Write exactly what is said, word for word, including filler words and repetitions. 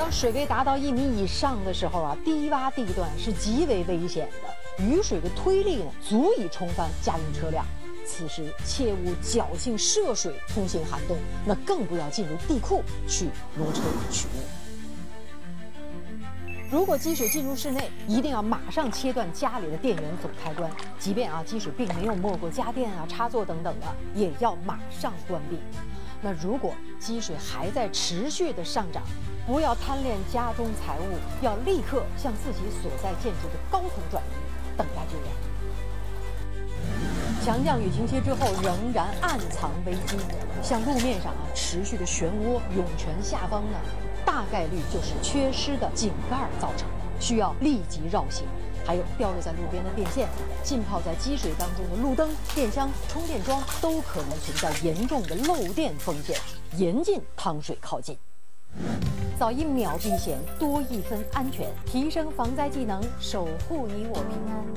当水位达到一米以上的时候啊，低洼地段是极为危险的，雨水的推力呢足以冲翻家用车辆。此时切勿侥幸涉水通行涵洞，那更不要进入地库去挪车取物。如果积水进入室内，一定要马上切断家里的电源总开关，即便啊积水并没有没过家电啊、插座等等的，也要马上关闭。那如果积水还在持续的上涨，不要贪恋家中财物，要立刻向自己所在建筑的高层转移，等待支援。强降雨停歇之后，仍然暗藏危机。像路面上啊持续的漩涡、涌泉下方呢，大概率就是缺失的井盖造成的，需要立即绕行。还有掉落在路边的电线、浸泡在积水当中的路灯、电箱、充电桩，都可能存在严重的漏电风险，严禁趟水靠近。早一秒避险，多一分安全，提升防灾技能，守护你我平安。